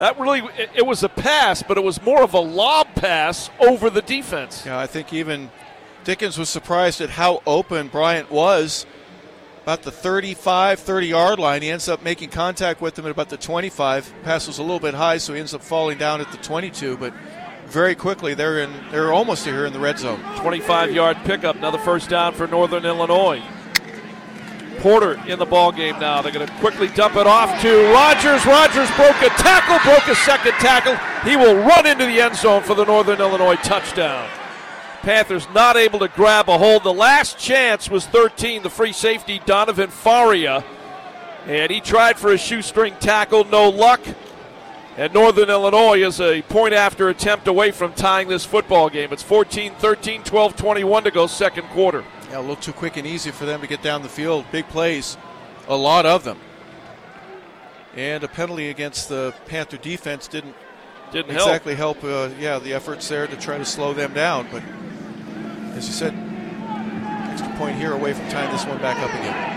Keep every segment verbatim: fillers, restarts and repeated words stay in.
That really, it, it was a pass, but it was more of a lob pass over the defense. Yeah, I think even Dickens was surprised at how open Bryant was. About the thirty-five, thirty-yard line. He ends up making contact with him at about the twenty-five. Pass was a little bit high, so he ends up falling down at the twenty-two. But very quickly, they're in. They're almost here in the red zone. twenty-five-yard pickup. Another first down for Northern Illinois. Porter in the ball game now. They're going to quickly dump it off to Rogers. Rogers broke a tackle, broke a second tackle. He will run into the end zone for the Northern Illinois touchdown. Panthers not able to grab a hold. The last chance was thirteen, the free safety Donovan Faria. And he tried for a shoestring tackle, no luck. And Northern Illinois is a point-after attempt away from tying this football game. It's fourteen thirteen, twelve twenty-one to go second quarter. Yeah, a little too quick and easy for them to get down the field. Big plays, a lot of them. And a penalty against the Panther defense didn't, didn't exactly help, help uh, yeah, the efforts there to try to slow them down. But as you said, extra point here away from tying this one back up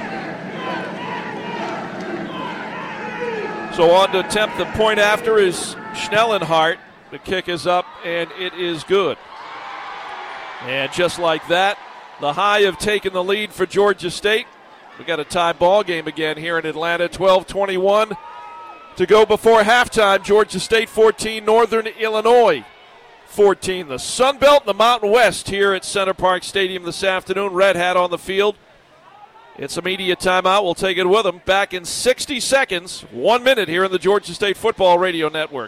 again. So on to attempt the point after is Schnellenhart. The kick is up, and it is good. And just like that, the High have taken the lead for Georgia State. We got a tie ball game again here in Atlanta. twelve twenty-one to go before halftime. Georgia State fourteen, Northern Illinois fourteen. The Sun Belt and the Mountain West here at Center Park Stadium this afternoon. Red Hat on the field. It's a media timeout. We'll take it with them. Back in sixty seconds, one minute here in the Georgia State Football Radio Network.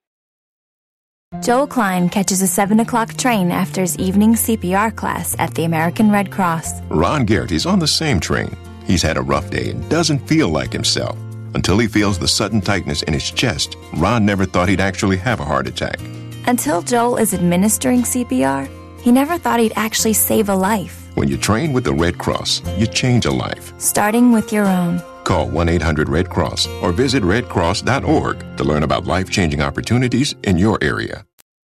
Joel Klein catches a seven o'clock train after his evening C P R class at the American Red Cross. Ron Garrett's on the same train. He's had a rough day and doesn't feel like himself. Until he feels the sudden tightness in his chest, Ron never thought he'd actually have a heart attack. Until Joel is administering C P R, he never thought he'd actually save a life. When you train with the Red Cross, you change a life. Starting with your own. Call one eight hundred red cross or visit red cross dot org to learn about life-changing opportunities in your area.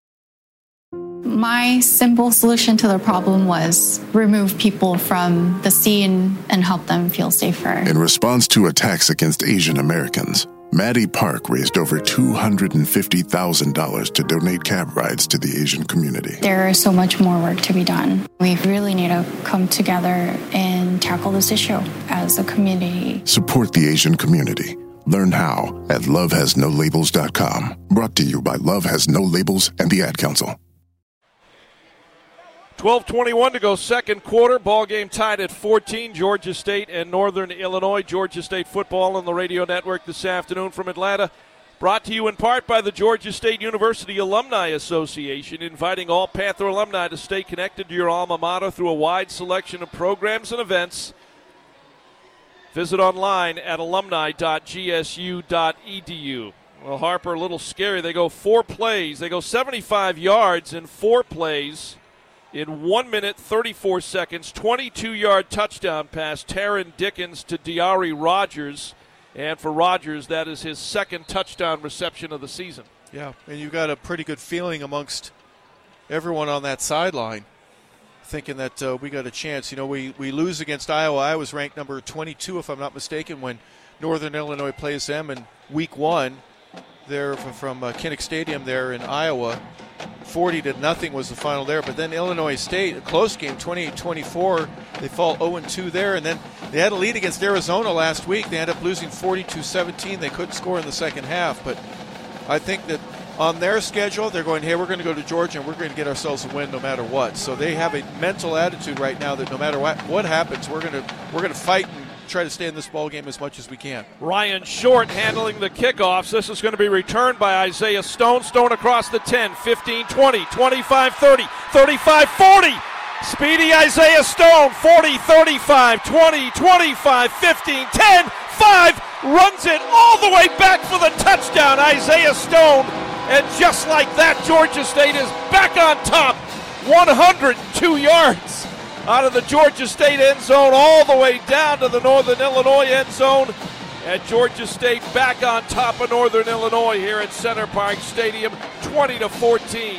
My simple solution to the problem was remove people from the scene and help them feel safer. In response to attacks against Asian Americans, Maddie Park raised over two hundred fifty thousand dollars to donate cab rides to the Asian community. There is so much more work to be done. We really need to come together and tackle this issue as a community. Support the Asian community. Learn how at love has no labels dot com. Brought to you by Love Has No Labels and the Ad Council. twelve twenty-one to go second quarter. Ball game tied at fourteen. Georgia State and Northern Illinois. Georgia State football on the radio network this afternoon from Atlanta. Brought to you in part by the Georgia State University Alumni Association, inviting all Panther alumni to stay connected to your alma mater through a wide selection of programs and events. Visit online at alumni dot g s u dot e d u. Well, Harper, a little scary. They go four plays. They go seventy-five yards in four plays. In one minute, thirty-four seconds, twenty-two-yard touchdown pass, Taron Dickens to Diari Rogers. And for Rogers, that is his second touchdown reception of the season. Yeah, and you've got a pretty good feeling amongst everyone on that sideline, thinking that uh, we got a chance. You know, we, we lose against Iowa. Iowa's ranked number twenty-two, if I'm not mistaken, when Northern Illinois plays them in week one. They're from uh, Kinnick Stadium there in Iowa. forty to nothing was the final there. But then Illinois State, a close game, twenty-eight twenty-four. They fall oh and two there. And then they had a lead against Arizona last week. They ended up losing forty-two seventeen. They couldn't score in the second half. But I think that on their schedule, they're going, hey, we're going to go to Georgia and we're going to get ourselves a win no matter what. So they have a mental attitude right now that no matter what, what happens, we're going to we're going to fight and try to stay in this ball game as much as we can. Ryan Short handling the kickoffs. This is going to be returned by Isaiah Stone. Stone across the ten, fifteen, twenty, twenty-five, thirty, thirty-five, forty. Speedy Isaiah Stone, forty, thirty-five, twenty, twenty-five, fifteen, ten, five. Runs it all the way back for the touchdown, Isaiah Stone. And just like that, Georgia State is back on top, one hundred two yards. Out of the Georgia State end zone all the way down to the Northern Illinois end zone. And Georgia State back on top of Northern Illinois here at Center Park Stadium, twenty to fourteen.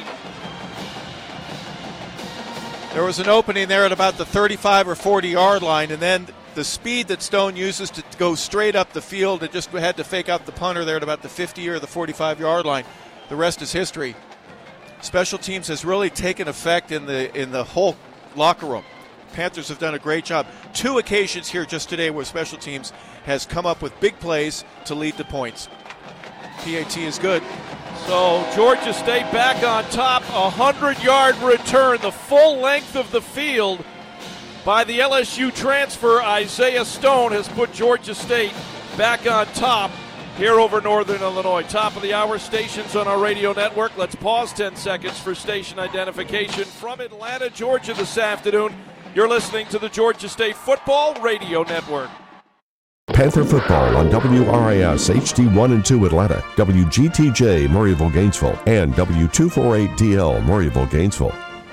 There was an opening there at about the thirty-five or forty-yard line, and then the speed that Stone uses to go straight up the field, and just had to fake out the punter there at about the fifty or the forty-five-yard line. The rest is history. Special teams has really taken effect in the in the whole locker room. Panthers have done a great job. Two occasions here just today where special teams has come up with big plays to lead to points. P A T is good. So Georgia State back on top, a hundred-yard return, the full length of the field by the L S U transfer. Isaiah Stone has put Georgia State back on top here over Northern Illinois. Top of the hour, stations on our radio network. Let's pause ten seconds for station identification. From Atlanta, Georgia this afternoon, you're listening to the Georgia State Football Radio Network. Panther football on W R I S H D one and two Atlanta, W G T J Murrayville Gainesville, and W two forty-eight D L Murrayville Gainesville.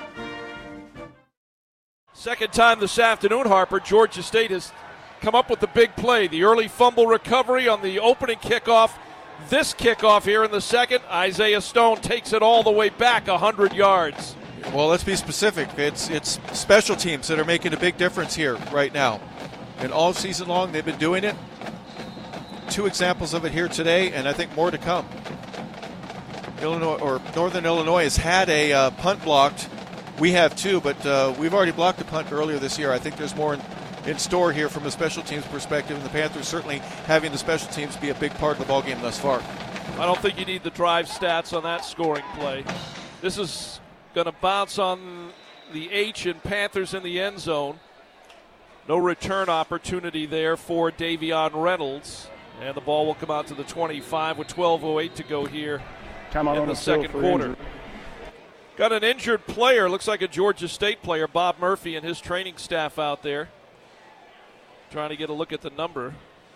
Second time this afternoon, Harper, Georgia State has come up with the big play. The early fumble recovery on the opening kickoff. This kickoff here in the second, Isaiah Stone takes it all the way back one hundred yards. Well, let's be specific. It's it's special teams that are making a big difference here right now. And all season long, they've been doing it. Two examples of it here today, and I think more to come. Illinois or Northern Illinois has had a uh, punt blocked. We have too, but uh, we've already blocked a punt earlier this year. I think there's more in, in store here from a special teams perspective, and the Panthers certainly having the special teams be a big part of the ballgame thus far. I don't think you need the drive stats on that scoring play. This is going to bounce on the H and Panthers in the end zone. No return opportunity there for Davion Reynolds. And the ball will come out to the twenty-five with twelve oh eight to go here in the second quarter. Injury. Got an injured player, looks like a Georgia State player, Bob Murphy and his training staff out there. Trying to get a look at the number.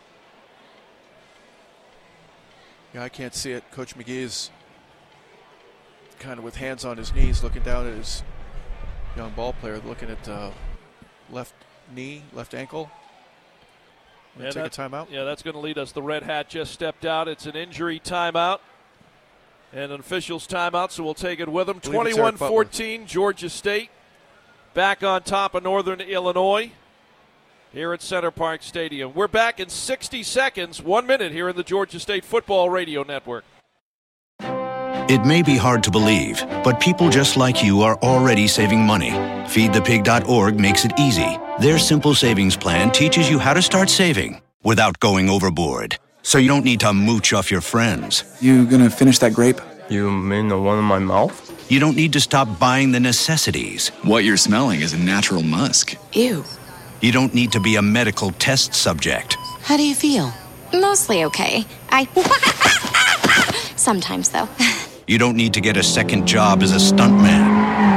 Yeah, I can't see it. Coach McGee is kind of with hands on his knees looking down at his young ball player, looking at uh, left knee, left ankle. Yeah, take a timeout. Yeah, that's going to lead us. The Red Hat just stepped out. It's an injury timeout and an official's timeout, so we'll take it with them. twenty-one fourteen, Georgia State back on top of Northern Illinois here at Center Park Stadium. We're back in sixty seconds, one minute here in the Georgia State Football Radio Network. It may be hard to believe, but people just like you are already saving money. feed the pig dot org makes it easy. Their simple savings plan teaches you how to start saving without going overboard. So you don't need to mooch off your friends. You gonna finish that grape? You mean the one in my mouth? You don't need to stop buying the necessities. What you're smelling is a natural musk. Ew. You don't need to be a medical test subject. How do you feel? Mostly okay. I... Sometimes, though. You don't need to get a second job as a stuntman.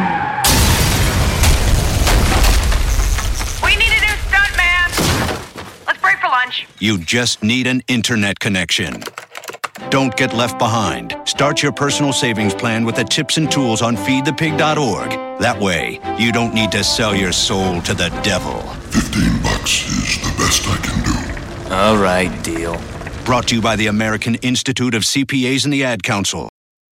We need a new stuntman. Let's break for lunch. You just need an internet connection. Don't get left behind. Start your personal savings plan with the tips and tools on feed the pig dot org. That way, you don't need to sell your soul to the devil. Fifteen bucks is the best I can do. All right, deal. Brought to you by the American Institute of C P As and the Ad Council.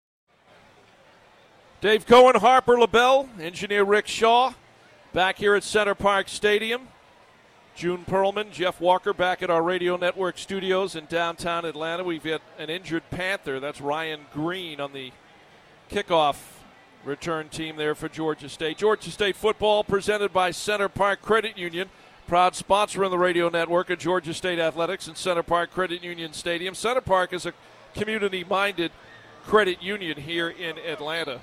Dave Cohen, Harper LaBelle, engineer Rick Shaw, back here at Center Park Stadium. June Perlman, Jeff Walker back at our radio network studios in downtown Atlanta. We've got an injured Panther. That's Ryan Green on the kickoff return team there for Georgia State. Georgia State football presented by Center Park Credit Union, proud sponsor in the radio network of Georgia State Athletics and Center Park Credit Union Stadium. Center Park is a community-minded credit union here in Atlanta.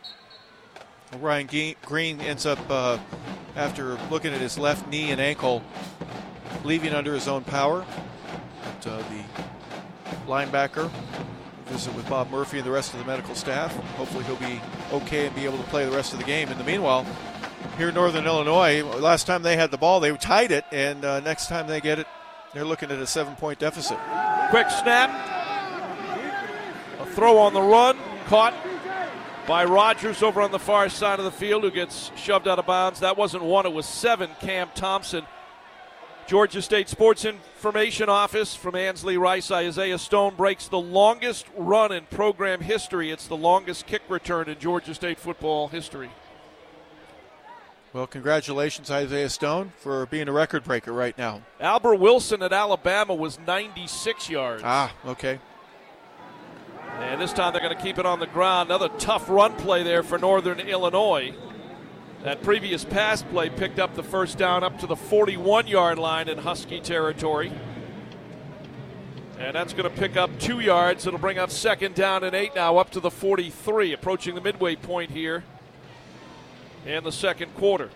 Ryan Green ends up, uh, after looking at his left knee and ankle, leaving under his own power. But, uh, the linebacker visit with Bob Murphy and the rest of the medical staff. Hopefully he'll be okay and be able to play the rest of the game. In the meanwhile, here in Northern Illinois, last time they had the ball, they tied it, and uh, next time they get it, they're looking at a seven-point deficit. Quick snap. A throw on the run, caught by Rogers over on the far side of the field, who gets shoved out of bounds. That wasn't one, it was seven. Cam Thompson. Georgia State Sports Information Office from Ansley Rice. Isaiah Stone breaks the longest run in program history. It's the longest kick return in Georgia State football history. Well, congratulations, Isaiah Stone, for being a record breaker right now. Albert Wilson at Alabama was ninety-six yards. Ah, okay. And this time they're going to keep it on the ground. Another tough run play there for Northern Illinois. That previous pass play picked up the first down up to the forty-one-yard line in Husky territory. And that's going to pick up two yards. It'll bring up second down and eight now up to the forty-three, approaching the midway point here in the second quarter.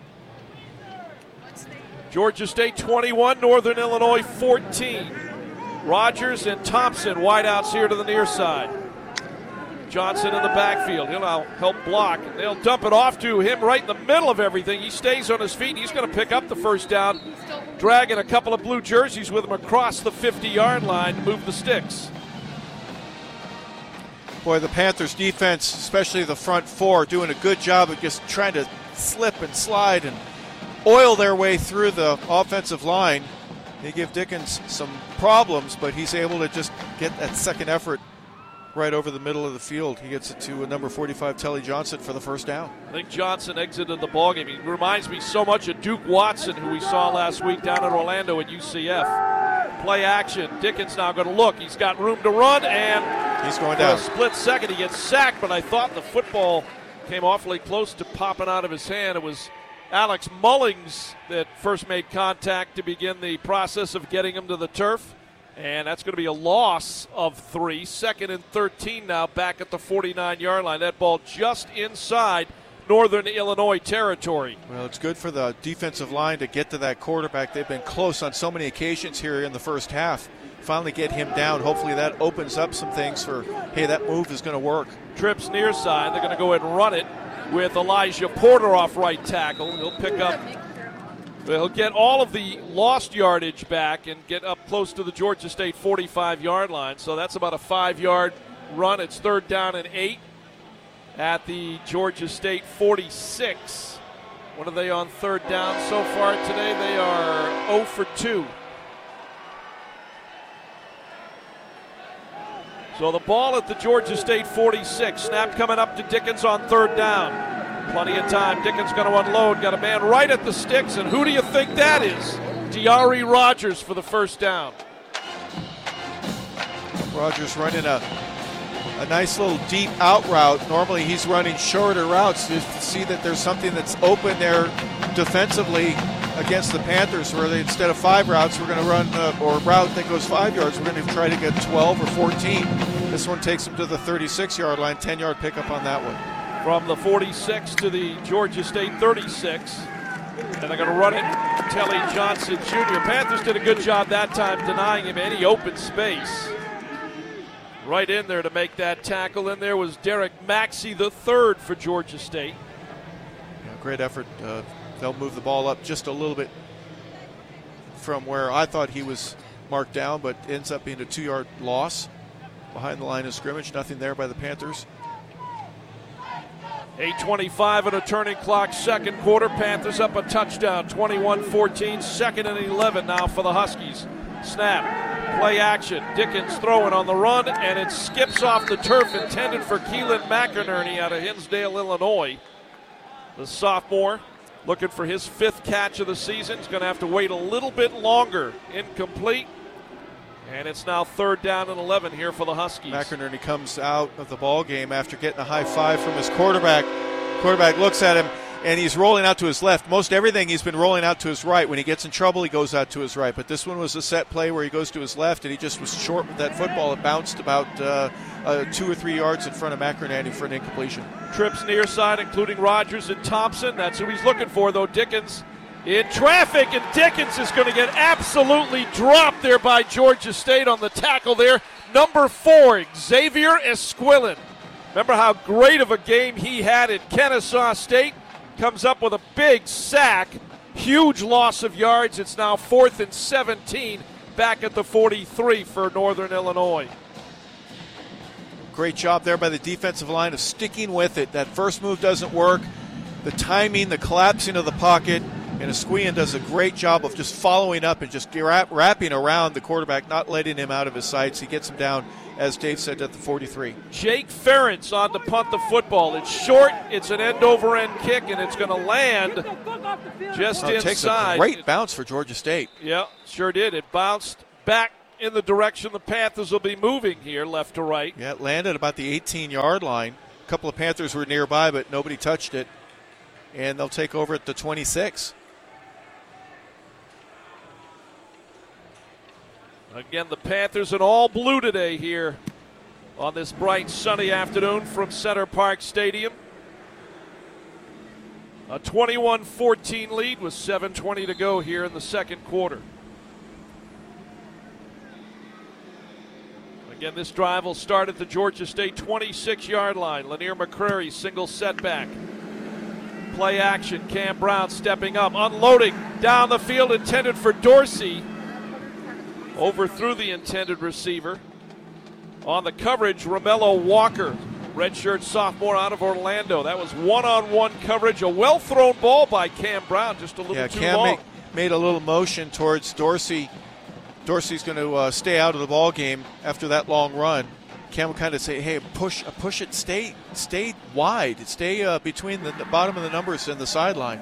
Georgia State twenty-one, Northern Illinois fourteen. Rogers and Thompson wideouts here to the near side. Johnson in the backfield. He'll now help block. They'll dump it off to him right in the middle of everything. He stays on his feet, and he's going to pick up the first down, dragging a couple of blue jerseys with him across the fifty-yard line to move the sticks. Boy, the Panthers defense, especially the front four, doing a good job of just trying to slip and slide and oil their way through the offensive line. They give Dickens some problems, but he's able to just get that second effort right over the middle of the field. He gets it to number forty-five, Telly Johnson, for the first down. I think Johnson exited the ballgame. He reminds me so much of Duke Watson, who we saw last week down in Orlando at U C F. Play action. Dickens now going to look. He's got room to run, and he's going for down. a split second, he gets sacked, but I thought the football came awfully close to popping out of his hand. It was Alex Mullings that first made contact to begin the process of getting him to the turf. And that's going to be a loss of three. Second and thirteen now back at the forty-nine-yard line. That ball just inside Northern Illinois territory. Well, it's good for the defensive line to get to that quarterback. They've been close on so many occasions here in the first half. Finally get him down. Hopefully that opens up some things for, hey, that move is going to work. Trips near side. They're going to go ahead and run it with Elijah Porter off right tackle. He'll pick up He'll get all of the lost yardage back and get up close to the Georgia State forty-five-yard line. So that's about a five-yard run. It's third down and eight at the Georgia State forty-six. What are they on third down so far today? They are oh for two. So the ball at the Georgia State forty-six. Snap coming up to Dickens on third down. Plenty of time. Dickens going to unload. Got a man right at the sticks, and who do you think that is? Diari Rogers for the first down. Rogers running a, a nice little deep out route. Normally he's running shorter routes to see that there's something that's open there defensively against the Panthers, where they, instead of five routes, we're going to run, uh, or a route that goes five yards, we're going to try to get twelve or fourteen. This one takes him to the thirty-six-yard line, ten-yard pickup on that one. From the forty-six to the Georgia State thirty-six. And they're going to run it. Telly Johnson Junior Panthers did a good job that time denying him any open space. Right in there to make that tackle. And there was Derek Maxey the third for Georgia State. Yeah, great effort. Uh, they'll move the ball up just a little bit from where I thought he was marked down, but ends up being a two-yard loss behind the line of scrimmage. Nothing there by the Panthers. eight twenty-five and a turning clock, second quarter. Panthers up a touchdown, twenty-one fourteen, second and eleven now for the Huskies. Snap, play action. Dickens throwing on the run, and it skips off the turf intended for Keelan McInerney out of Hinsdale, Illinois. The sophomore looking for his fifth catch of the season. He's going to have to wait a little bit longer. Incomplete. And it's now third down and eleven here for the Huskies. McInerney comes out of the ball game after getting a high five from his quarterback. Quarterback looks at him, and he's rolling out to his left. Most everything he's been rolling out to his right. When he gets in trouble, he goes out to his right. But this one was a set play where he goes to his left, and he just was short with that football. It bounced about uh, uh, two or three yards in front of McInerney for an incompletion. Trips near side, including Rogers and Thompson. That's who he's looking for, though. Dickens in traffic, and Dickens is going to get absolutely dropped there by Georgia State on the tackle there. Number four, Xavier Esquilin. Remember how great of a game he had at Kennesaw State? Comes up with a big sack, huge loss of yards. It's now fourth and seventeen back at the forty-three for Northern Illinois. Great job there by the defensive line of sticking with it. That first move doesn't work. The timing, the collapsing of the pocket, And Esquian does a great job of just following up and just wrap, wrapping around the quarterback, not letting him out of his sights. He gets him down, as Dave said, at the forty-three. Jake Ferentz on to punt the football. It's short, it's an end-over-end kick, and it's going to land just oh, it inside. Takes a great bounce for Georgia State. Yeah, sure did. It bounced back in the direction the Panthers will be moving here, left to right. Yeah, it landed about the eighteen-yard line. A couple of Panthers were nearby, but nobody touched it. And they'll take over at the twenty-six. Again, the Panthers in all blue today here on this bright sunny afternoon from Center Park Stadium. A twenty-one fourteen lead with seven twenty to go here in the second quarter. Again, this drive will start at the Georgia State twenty-six-yard line. Lanier McCrary, single setback. Play action, Cam Brown stepping up, unloading down the field, intended for Dorsey. Overthrew the intended receiver. On the coverage, Romello Walker, redshirt sophomore out of Orlando. That was one-on-one coverage. A well-thrown ball by Cam Brown, just a little yeah, too Cam long. Made, made a little motion towards Dorsey. Dorsey's going to uh, stay out of the ball game after that long run. Cam will kind of say, hey, push push it, stay stay wide. Stay uh, between the, the bottom of the numbers and the sideline.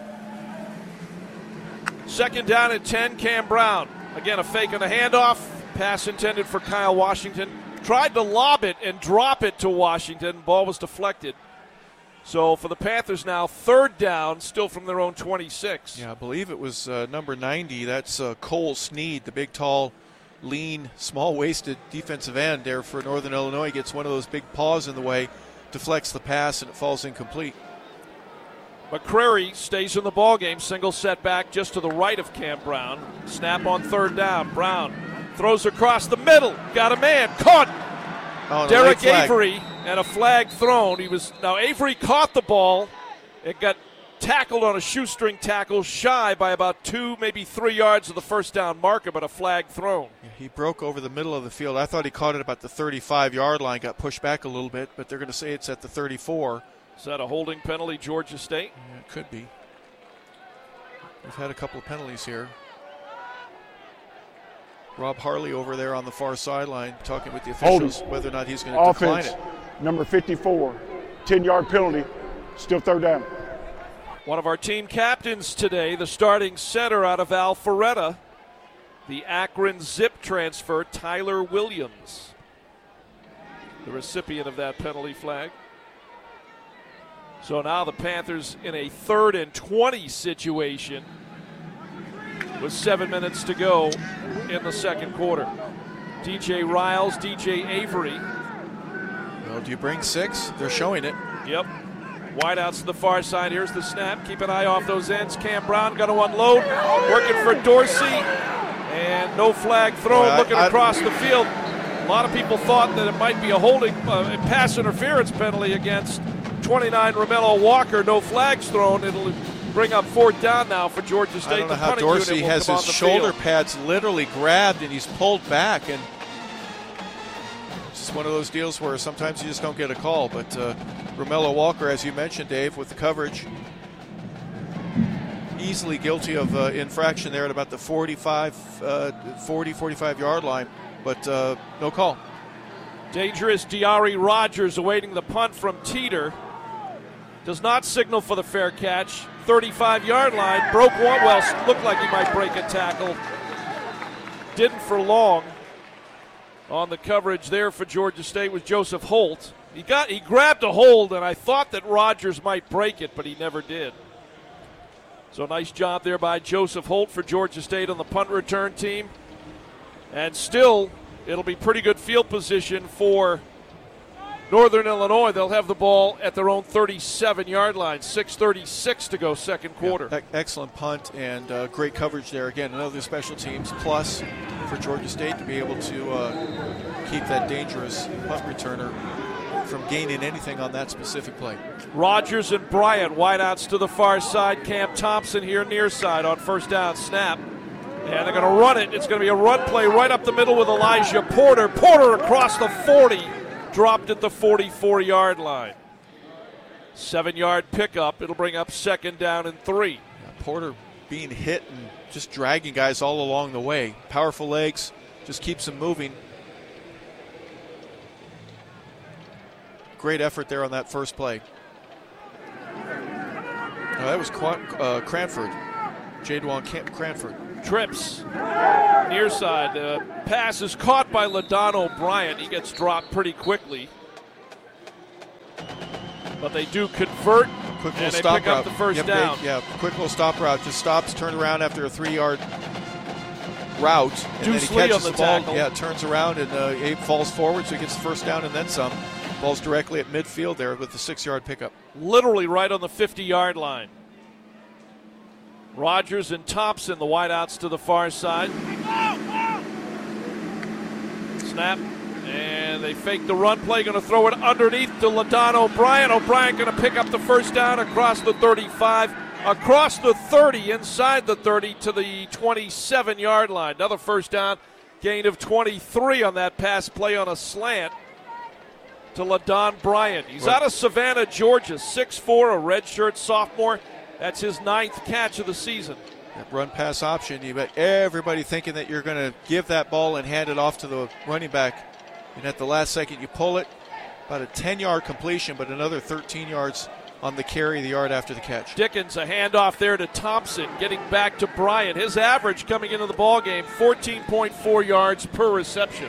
Second down at ten, Cam Brown. Again, a fake on the handoff. Pass intended for Kyle Washington. Tried to lob it and drop it to Washington. Ball was deflected. So for the Panthers now, third down, still from their own twenty-six. Yeah, I believe it was uh, number ninety. That's uh, Cole Snead, the big, tall, lean, small-waisted defensive end there for Northern Illinois. Gets one of those big paws in the way, deflects the pass, and it falls incomplete. McCrary stays in the ballgame. Single setback just to the right of Cam Brown. Snap on third down. Brown throws across the middle. Got a man. Caught. Oh, Derek Avery, and a flag thrown. He was now Avery caught the ball. It got tackled on a shoestring tackle, shy by about two, maybe three yards of the first down marker, but a flag thrown. Yeah, he broke over the middle of the field. I thought he caught it about the thirty-five-yard line, got pushed back a little bit, but they're going to say it's at the thirty-four. Is that a holding penalty, Georgia State? Yeah, it could be. We've had a couple of penalties here. Rob Harley over there on the far sideline talking with the officials Holding. whether or not he's going to decline it. Number fifty-four, ten-yard penalty, still third down. One of our team captains today, the starting center out of Alpharetta, the Akron Zip transfer, Tyler Williams, the recipient of that penalty flag. So now the Panthers in a third and twenty situation with seven minutes to go in the second quarter. D J Riles, D J Avery. Well, do you bring six? They're showing it. Yep. Wideouts to the far side. Here's the snap. Keep an eye off those ends. Cam Brown going to unload. Working for Dorsey. And no flag thrown. Well, I, looking I, across the field. A lot of people thought that it might be a holding uh, pass interference penalty against twenty-nine Romello Walker. No flags thrown. It'll bring up fourth down now for Georgia State. I don't know the how Dorsey has his shoulder field. pads literally grabbed and he's pulled back, and it's just one of those deals where sometimes you just don't get a call. But uh, Romello Walker, as you mentioned, Dave, with the coverage, easily guilty of uh, infraction there at about the forty-five, uh, forty, forty-five-yard line, but uh, no call. Dangerous Diari Rogers awaiting the punt from Teeter. Does not signal for the fair catch. thirty-five-yard line. Broke one. Well, looked like he might break a tackle. Didn't for long. On the coverage there for Georgia State was Joseph Holt. He got he grabbed a hold, and I thought that Rogers might break it, but he never did. So nice job there by Joseph Holt for Georgia State on the punt return team. And still, it'll be pretty good field position for Northern Illinois. They'll have the ball at their own thirty-seven-yard line. six thirty-six to go, second quarter. Yeah, excellent punt and uh, great coverage there. Again, another special teams plus for Georgia State to be able to uh, keep that dangerous punt returner from gaining anything on that specific play. Rogers and Bryant, wideouts to the far side. Cam Thompson here near side on first down snap. And they're going to run it. It's going to be a run play right up the middle with Elijah Porter. Porter across the forty. Dropped at the forty-four-yard line. Seven-yard pickup. It'll bring up second down and three. Yeah, Porter being hit and just dragging guys all along the way. Powerful legs, just keeps them moving. Great effort there on that first play. No, that was Qu- uh, Cranford. Jadwan Cranford. Trips. Near side. The pass is caught by LaDon O'Brien. He gets dropped pretty quickly. But they do convert, quick and they stop pick route. up the first yep, down. They, yeah, quick little stop route. Just stops, turns around after a three-yard route. And Deuce then he catches on the, the ball. tackle. Yeah, turns around, and uh, Abe falls forward, so he gets the first down and then some. Ball's directly at midfield there with the six-yard pickup. Literally right on the fifty-yard line. Rogers and Thompson, the wideouts to the far side. Snap. And they fake the run play. Going to throw it underneath to LaDon O'Brien. O'Brien going to pick up the first down across the thirty-five, across the thirty, inside the thirty to the twenty-seven-yard line. Another first down, gain of twenty-three on that pass play on a slant to LaDon Bryant. He's out of Savannah, Georgia, six foot four, a redshirt sophomore. That's his ninth catch of the season. That run pass option, you bet everybody thinking that you're going to give that ball and hand it off to the running back. And at the last second, you pull it. About a ten-yard completion, but another thirteen yards on the carry, the yard after the catch. Dickens, a handoff there to Thompson, getting back to Bryant. His average coming into the ballgame, fourteen point four yards per reception.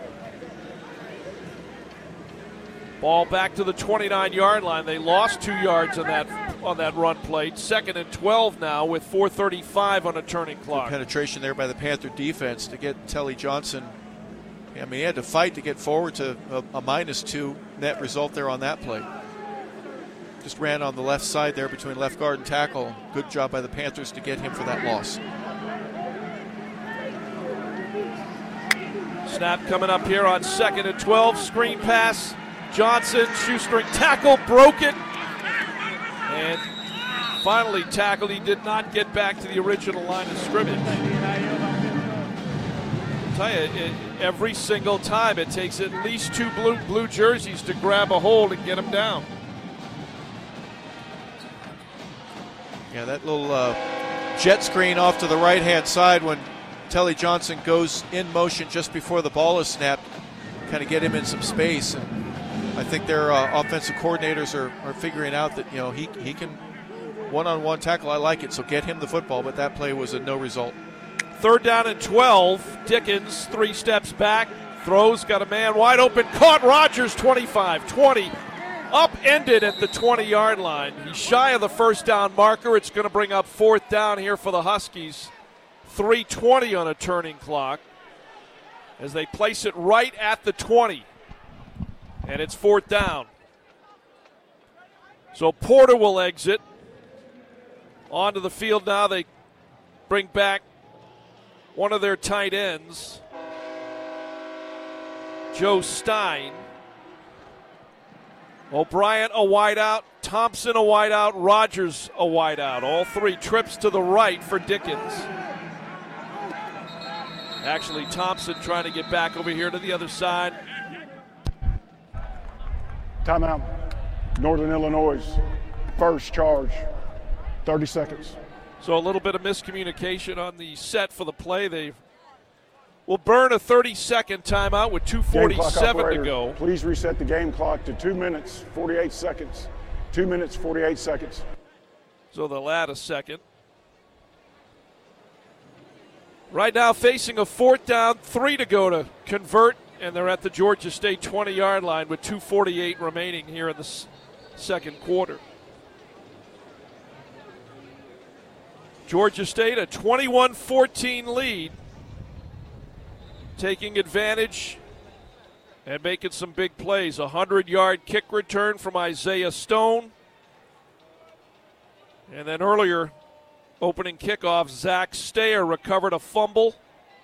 Ball back to the twenty-nine-yard line. They lost two yards on that on that run play. Second and twelve now with four thirty-five on a turning clock. Good penetration there by the Panther defense to get Telly Johnson. I mean, he had to fight to get forward to a, a minus two net result there on that play. Just ran on the left side there between left guard and tackle. Good job by the Panthers to get him for that loss. Snap coming up here on second and twelve. Screen pass. Johnson, shoestring tackle, broke it. And finally tackled. He did not get back to the original line of scrimmage. I'll tell you, it, every single time it takes at least two blue, blue jerseys to grab a hold and get him down. Yeah, that little uh, jet screen off to the right-hand side when Telly Johnson goes in motion just before the ball is snapped, kind of get him in some space. And I think their uh, offensive coordinators are, are figuring out that, you know, he he can one-on-one tackle. I like it, so get him the football, but that play was a no result. Third down and twelve. Dickens, three steps back, throws, got a man wide open, caught Rogers, twenty-five twenty. Upended at the twenty-yard line. He's shy of the first down marker. It's going to bring up fourth down here for the Huskies. three twenty on a turning clock as they place it right at the twenty. And it's fourth down. So Porter will exit. Onto the field now. They bring back one of their tight ends, Joe Stein. O'Brien a wideout, Thompson a wideout, Rogers a wideout. All three trips to the right for Dickens. Actually, Thompson trying to get back over here to the other side. Timeout. Northern Illinois, first charge, thirty seconds. So a little bit of miscommunication on the set for the play. They will burn a thirty-second timeout with two forty-seven to go. Please reset the game clock to two minutes, forty-eight seconds. Two minutes, forty-eight seconds. So they'll add a second. Right now facing a fourth down, three to go to convert, and they're at the Georgia State twenty-yard line with two forty-eight remaining here in the s- second quarter. Georgia State a twenty-one fourteen lead, taking advantage and making some big plays. A hundred-yard kick return from Isaiah Stone. And then earlier, opening kickoff, Zach Stayer recovered a fumble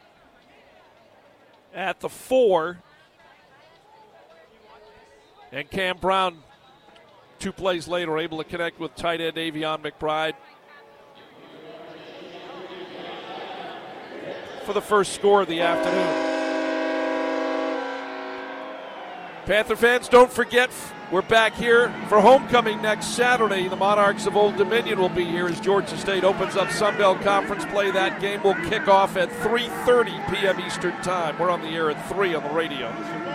at the four. And Cam Brown, two plays later, able to connect with tight end Avion McBride for the first score of the afternoon. Panther fans, don't forget, we're back here for homecoming next Saturday. The Monarchs of Old Dominion will be here as Georgia State opens up Sun Belt Conference play. That game will kick off at three thirty p.m. Eastern Time. We're on the air at three on the radio.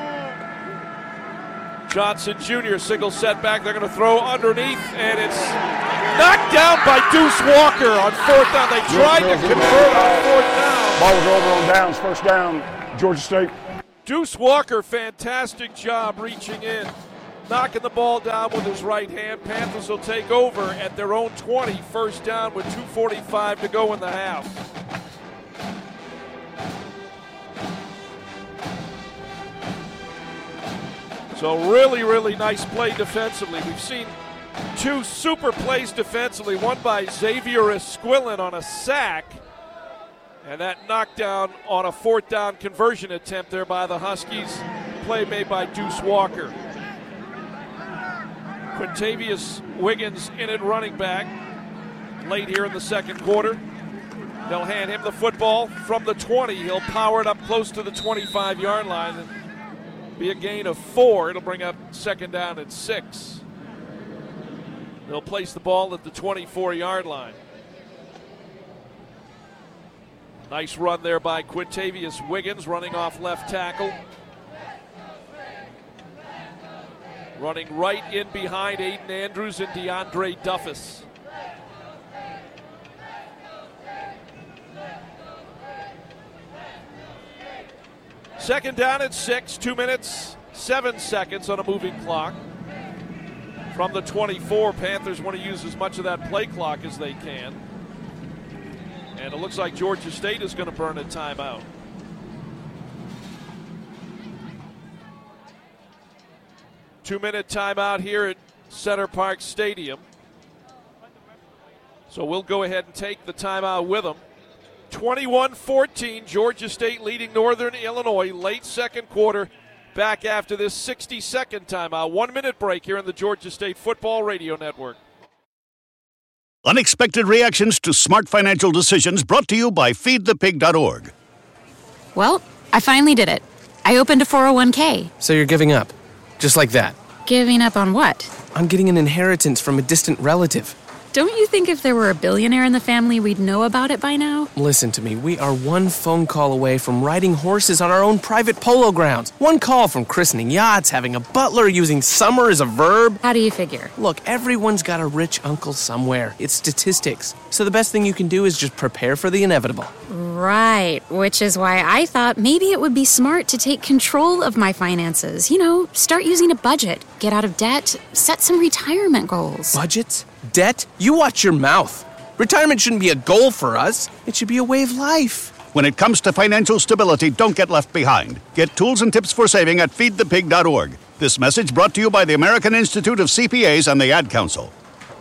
Johnson Junior single setback. They're going to throw underneath, and it's knocked down by Deuce Walker on fourth down. They tried to convert on fourth down. Ball was over on downs, first down, Georgia State. Deuce Walker, fantastic job reaching in, knocking the ball down with his right hand. Panthers will take over at their own twenty, first down with two forty-five to go in the half. So really, really nice play defensively. We've seen two super plays defensively, one by Xavier Esquilin on a sack, and that knockdown on a fourth down conversion attempt there by the Huskies. Play made by Deuce Walker. Quintavious Wiggins in at running back late here in the second quarter. They'll hand him the football from the twenty. He'll power it up close to the twenty-five-yard line. And be a gain of four. It'll bring up second down at six. They'll place the ball at the twenty-four-yard line. Nice run there by Quintavious Wiggins, running off left tackle. Running right in behind Aiden Andrews and DeAndre Duffus. Second down at six, two minutes, seven seconds on a moving clock. From the twenty-four, Panthers want to use as much of that play clock as they can. And it looks like Georgia State is going to burn a timeout. Two-minute timeout here at Center Park Stadium. So we'll go ahead and take the timeout with them. twenty-one fourteen, Georgia State leading Northern Illinois, late second quarter. Back after this sixty-second timeout. One-minute break here on the Georgia State Football Radio Network. Unexpected reactions to smart financial decisions brought to you by feed the pig dot org. Well, I finally did it. I opened a four oh one k. So you're giving up? Just like that? Giving up on what? On getting an inheritance from a distant relative. Don't you think if there were a billionaire in the family, we'd know about it by now? Listen to me. We are one phone call away from riding horses on our own private polo grounds. One call from christening yachts, having a butler, using summer as a verb. How do you figure? Look, everyone's got a rich uncle somewhere. It's statistics. So the best thing you can do is just prepare for the inevitable. Right, which is why I thought maybe it would be smart to take control of my finances. You know, start using a budget, get out of debt, set some retirement goals. Budgets? Debt? You watch your mouth. Retirement shouldn't be a goal for us. It should be a way of life. When it comes to financial stability, don't get left behind. Get tools and tips for saving at feed the pig dot org. This message brought to you by the American Institute of C P As and the Ad Council.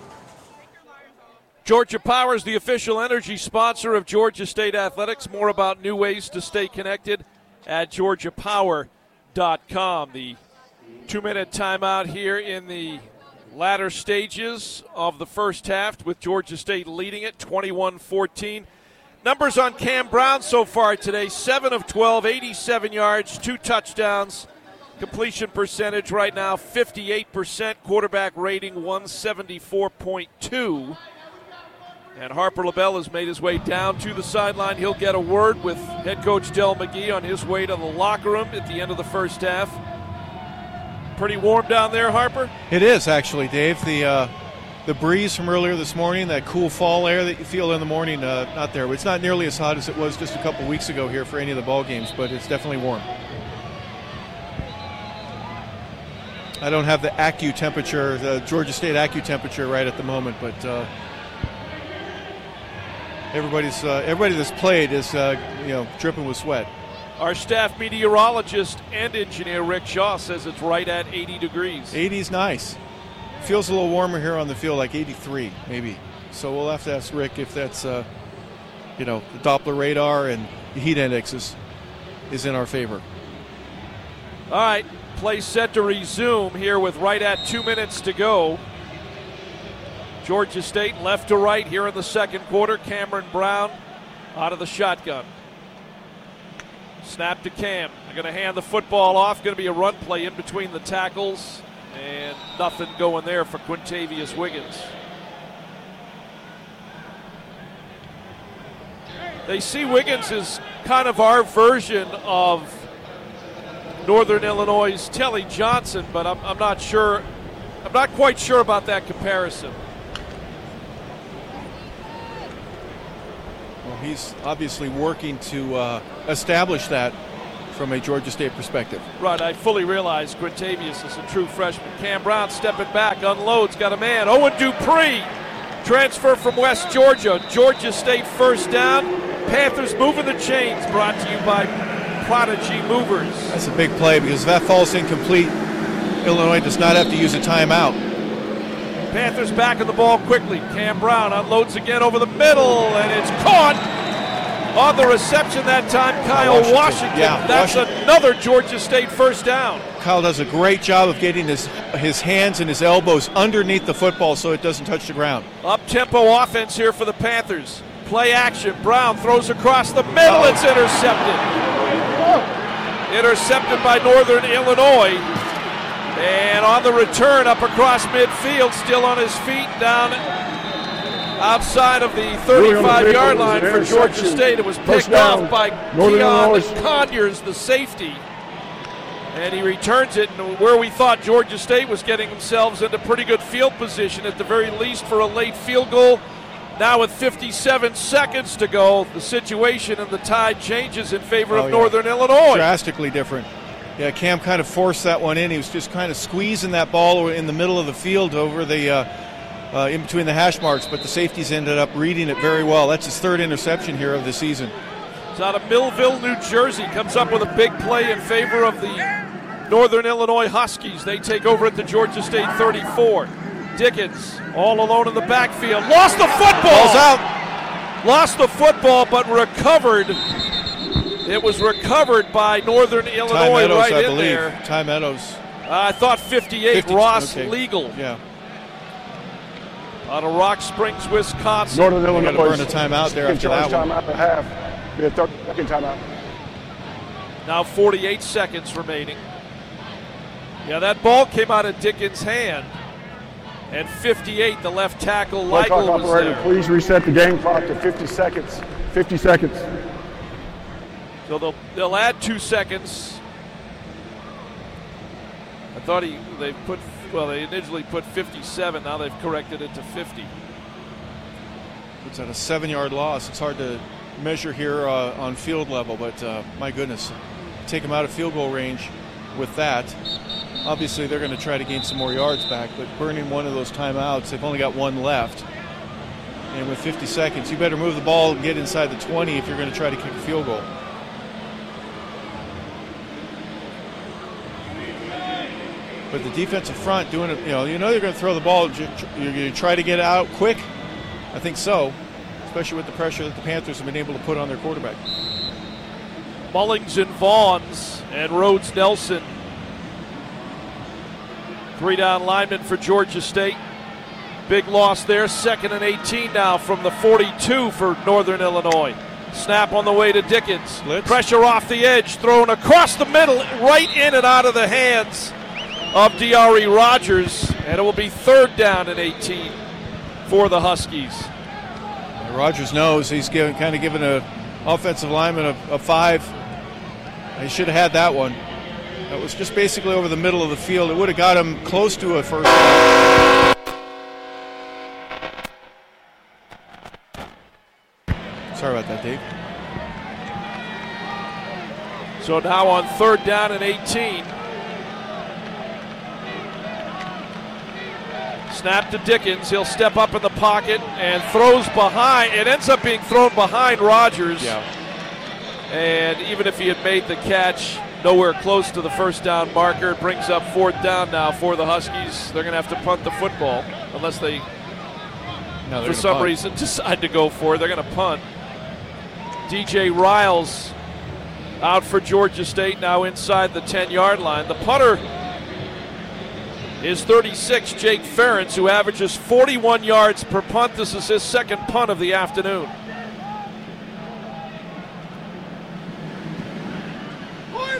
Georgia Power is the official energy sponsor of Georgia State Athletics. More about new ways to stay connected at georgia power dot com. The two-minute timeout here in the latter stages of the first half with Georgia State leading it twenty-one fourteen. Numbers on Cam Brown so far today, seven of twelve, eighty-seven yards, two touchdowns. Completion percentage right now fifty-eight percent. Quarterback rating one seventy-four point two. And Harper LaBelle has made his way down to the sideline. He'll get a word with head coach Del McGee on his way to the locker room at the end of the first half. Pretty warm down there, Harper? It is, actually, Dave. The uh, the breeze from earlier this morning, that cool fall air that you feel in the morning, uh, not there. It's not nearly as hot as it was just a couple weeks ago here for any of the ball games, but it's definitely warm. I don't have the Accu temperature, the Georgia State Accu temperature right at the moment, but uh, everybody's uh, everybody that's played is uh, you know dripping with sweat. Our staff meteorologist and engineer Rick Shaw says it's right at eighty degrees. eighty is nice. Feels a little warmer here on the field, like eighty-three maybe. So we'll have to ask Rick if that's, uh, you know, the Doppler radar and the heat index is, is in our favor. All right, play set to resume here with right at two minutes to go. Georgia State left to right here in the second quarter. Cameron Brown out of the shotgun. Snap to Cam. They're going to hand the football off. Going to be a run play in between the tackles. And nothing going there for Quintavious Wiggins. They see Wiggins as kind of our version of Northern Illinois' Telly Johnson, but I'm, I'm not sure. I'm not quite sure about that comparison. Well, he's obviously working to uh, establish that from a Georgia State perspective. Right, I fully realize Quintavious is a true freshman. Cam Brown stepping back, unloads, got a man. Owen Dupree, transfer from West Georgia. Georgia State first down. Panthers moving the chains, brought to you by Prodigy Movers. That's a big play because if that falls incomplete, Illinois does not have to use a timeout. Panthers back in the ball quickly. Cam Brown unloads again over the middle, and it's caught on the reception that time. Kyle Washington. Washington. Yeah, That's Washington. Another Georgia State first down. Kyle does a great job of getting his his hands and his elbows underneath the football so it doesn't touch the ground. Up-tempo offense here for the Panthers. Play action. Brown throws across the middle. It's intercepted. Intercepted by Northern Illinois. And on the return, up across midfield, still on his feet, down outside of the thirty-five-yard line for Georgia State. It was picked off by Keon Conyers, the safety. And he returns it where we thought Georgia State was getting themselves into pretty good field position, at the very least, for a late field goal. Now with fifty-seven seconds to go, the situation and the tide changes in favor oh, of yeah. Northern Illinois. Drastically different. Yeah, Cam kind of forced that one in. He was just kind of squeezing that ball in the middle of the field over the uh, uh, in between the hash marks, but the safeties ended up reading it very well. That's his third interception here of the season. It's out of Millville, New Jersey. Comes up with a big play in favor of the Northern Illinois Huskies. They take over at the Georgia State thirty-four. Dickens all alone in the backfield. Lost the football. Ball's out. Lost the football, but recovered. It was recovered by Northern Illinois Ty Meadows, right I in believe. there. Ty Meadows. Uh, I thought fifty-eight, fifty, Ross okay. Legal. Yeah. Out of Rock Springs, Wisconsin. Northern Illinois. Got to burn a timeout there after that one. Timeout at half. Be a third, second timeout. Now forty-eight seconds remaining. Yeah, that ball came out of Dickens' hand. And fifty-eight, the left tackle, Play clock Legal was operator, there. please reset the game clock to fifty seconds. fifty seconds. So they'll, they'll add two seconds. I thought he they put, well, they initially put fifty-seven. Now they've corrected it to fifty. It's at a seven-yard loss. It's hard to measure here uh, on field level, but uh, my goodness, take them out of field goal range with that. Obviously, they're going to try to gain some more yards back, but burning one of those timeouts, they've only got one left. And with fifty seconds, you better move the ball and get inside the twenty if you're going to try to kick a field goal. But the defensive front doing it, you know, you know they're going to throw the ball. You're going to try to get it out quick. I think so, especially with the pressure that the Panthers have been able to put on their quarterback. Mullings and Vaughns and Rhodes Nelson. Three down linemen for Georgia State. Big loss there. Second and eighteen now from the forty-two for Northern Illinois. Snap on the way to Dickens. Blitz. Pressure off the edge. Thrown across the middle. Right in and out of the hands of D R E Rogers. And it will be third down and eighteen for the Huskies. Rogers knows he's given, kind of given an offensive lineman a, a five. He should have had that one. That was just basically over the middle of the field. It would have got him close to a first down. Sorry about that, Dave. So now on third down and eighteen. Snap to Dickens. He'll step up in the pocket and throws behind. It ends up being thrown behind Rogers. Yeah. And even if he had made the catch, nowhere close to the first down marker. It brings up fourth down now for the Huskies. They're going to have to punt the football unless they, no, for some punt. reason, decide to go for it. They're going to punt. D J Riles out for Georgia State, now inside the ten-yard line. The punter is thirty-six, Jake Ferentz, who averages forty-one yards per punt. This is his second punt of the afternoon.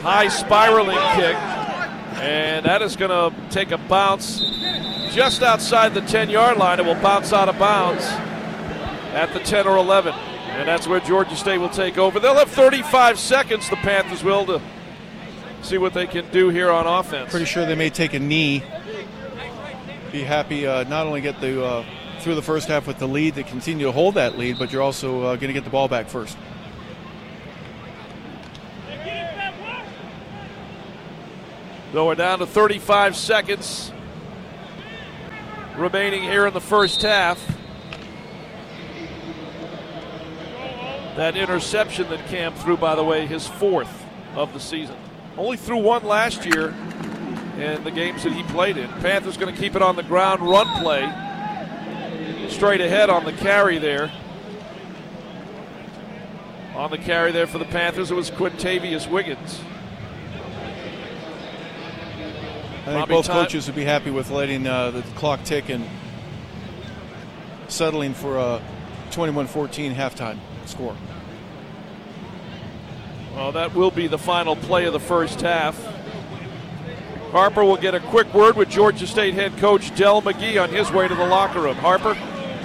high spiraling kick, and that is going to take a bounce just outside the ten-yard line. It will bounce out of bounds at the ten or eleven, and that's where Georgia State will take over. They'll have thirty-five seconds, the Panthers will, to see what they can do here on offense. Pretty sure they may take a knee. Be happy uh, not only get the uh, through the first half with the lead to continue to hold that lead, but you're also uh, going to get the ball back first. So we're down to thirty-five seconds remaining here in the first half. That interception that Cam threw, by the way, his fourth of the season. Only threw one last year in the games that he played in. Panthers going to keep it on the ground, run play. Straight ahead on the carry there. On the carry there for the Panthers, it was Quintavious Wiggins. I think Bobby both time. coaches would be happy with letting uh, the clock tick and settling for a twenty-one fourteen halftime score. Well, that will be the final play of the first half. Harper will get a quick word with Georgia State head coach Del McGee on his way to the locker room. Harper?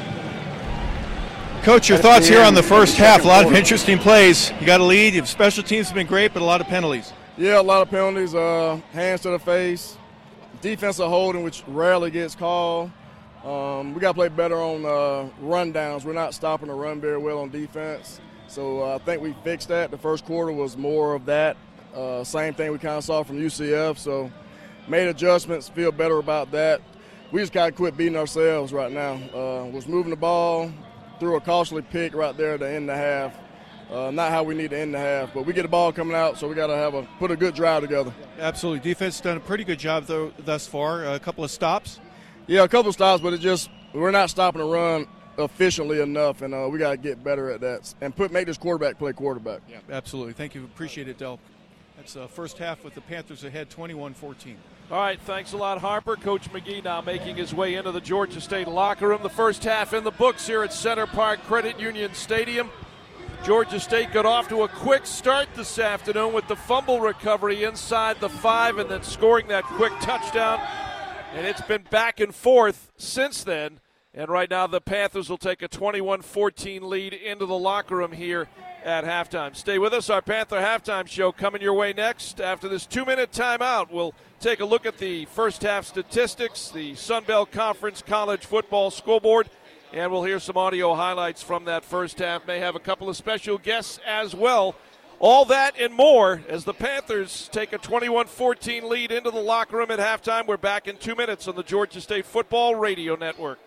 Coach, your thoughts here on the first half. A lot of interesting plays. You got a lead. Your special teams have been great, but a lot of penalties. Yeah, a lot of penalties. Uh, hands to the face. Defensive holding, which rarely gets called. Um, we got to play better on uh, run downs. We're not stopping the run very well on defense. So uh, I think we fixed that. The first quarter was more of that. Uh, same thing we kind of saw from U C F. So made adjustments, feel better about that. We just got to quit beating ourselves right now. Uh, was moving the ball, threw a costly pick right there at the end of the half. Uh, not how we need to end the half, but we get the ball coming out, so we got to have a put a good drive together. Absolutely. Defense has done a pretty good job though thus far. A couple of stops. Yeah, a couple of stops, but it just we're not stopping the run efficiently enough, and uh, we got to get better at that and put make this quarterback play quarterback. Yeah, absolutely. Thank you. Appreciate it, Del. That's the uh, first half with the Panthers ahead, twenty-one fourteen. All right, thanks a lot, Harper. Coach McGee now making his way into the Georgia State locker room. The first half in the books here at Center Park Credit Union Stadium. Georgia State got off to a quick start this afternoon with the fumble recovery inside the five and then scoring that quick touchdown. And it's been back and forth since then. And right now the Panthers will take a twenty-one fourteen lead into the locker room here at halftime. Stay with us. Our Panther halftime show coming your way next. After this two-minute timeout, we'll take a look at the first half statistics, the Sun Belt Conference College Football Scoreboard, and we'll hear some audio highlights from that first half. May have a couple of special guests as well. All that and more as the Panthers take a twenty-one fourteen lead into the locker room at halftime. We're back in two minutes on the Georgia State Football Radio Network.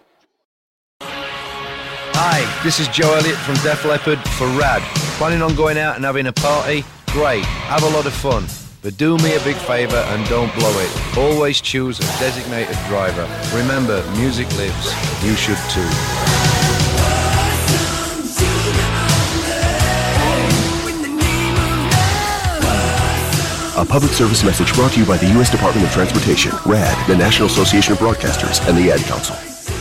Hi, this is Joe Elliott from Def Leppard for Rad. Planning on going out and having a party? Great, have a lot of fun. But do me a big favour and don't blow it. Always choose a designated driver. Remember, music lives. You should too. A public service message brought to you by the U S Department of Transportation, RAD, the National Association of Broadcasters, and the Ad Council.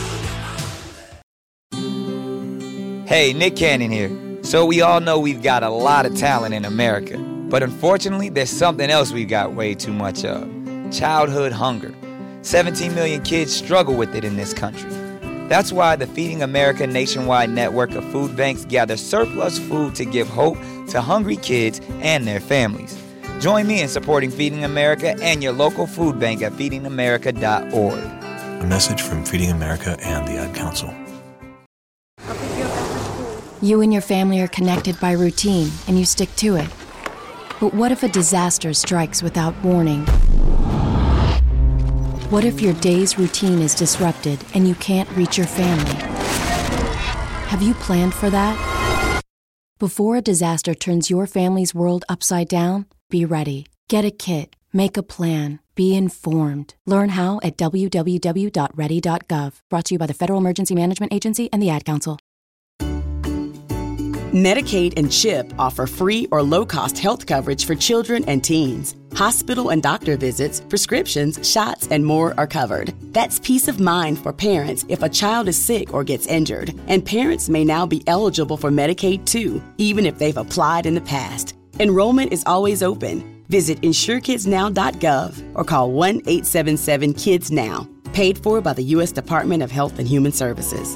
Hey, Nick Cannon here. So we all know we've got a lot of talent in America. But unfortunately, there's something else we've got way too much of. Childhood hunger. seventeen million kids struggle with it in this country. That's why the Feeding America nationwide network of food banks gather surplus food to give hope to hungry kids and their families. Join me in supporting Feeding America and your local food bank at feeding america dot org. A message from Feeding America and the Ad Council. You and your family are connected by routine, and you stick to it. But what if a disaster strikes without warning? What if your day's routine is disrupted and you can't reach your family? Have you planned for that? Before a disaster turns your family's world upside down, be ready. Get a kit. Make a plan. Be informed. Learn how at w w w dot ready dot gov. Brought to you by the Federal Emergency Management Agency and the Ad Council. Medicaid and CHIP offer free or low-cost health coverage for children and teens. Hospital and doctor visits, prescriptions, shots, and more are covered. That's peace of mind for parents if a child is sick or gets injured. And parents may now be eligible for Medicaid too, even if they've applied in the past. Enrollment is always open. Visit insure kids now dot gov or call one eight seven seven kids now. Paid for by the U S Department of Health and Human Services.